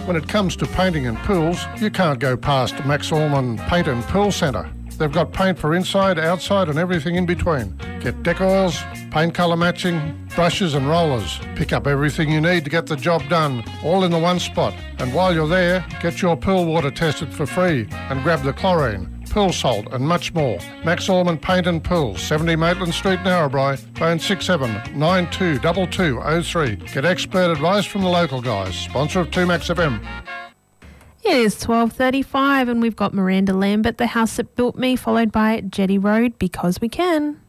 When it comes to painting and pools, you can't go past Max Allman Paint and Pool Centre. They've got paint for inside, outside and everything in between. Get deck oils, paint colour matching, brushes and rollers. Pick up everything you need to get the job done, all in the one spot. And while you're there, get your pool water tested for free and grab the chlorine, pool salt and much more. Max Allman Paint and Pool, 70 Maitland Street, Narrabri. Phone 67 922203. Get expert advice from the local guys. Sponsor of 2Max FM. It is 12:35 and we've got Miranda Lambert, The House That Built Me, followed by Jetty Road, Because We Can.